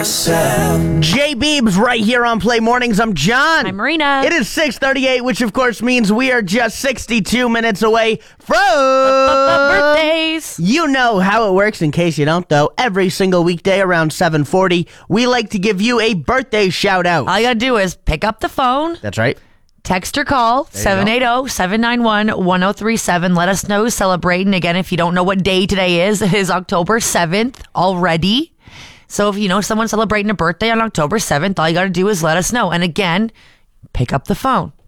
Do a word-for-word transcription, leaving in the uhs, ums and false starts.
Jay Beebs right here on Play Mornings. I'm John. I'm Marina. It is six thirty-eight, which of course means we are just sixty-two minutes away from birthdays. You know how it works in case you don't, though. Every single weekday around seven forty, we like to give you a birthday shout out. All you gotta do is pick up the phone, That's right. text or call seven eight zero, seven nine one, one zero three seven. Let us know who's celebrating. Again, if you don't know what day today is, it is October seventh already. So if you know someone celebrating a birthday on October seventh, all you got to do is let us know. And again, pick up the phone.